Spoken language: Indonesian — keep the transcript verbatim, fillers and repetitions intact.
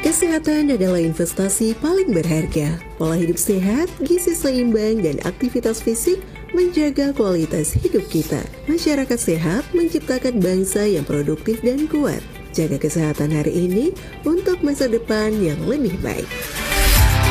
Kesehatan adalah investasi paling berharga. Pola hidup sehat, gizi seimbang, dan aktivitas fisik menjaga kualitas hidup kita. Masyarakat sehat menciptakan bangsa yang produktif dan kuat. Jaga kesehatan hari ini untuk masa depan yang lebih baik.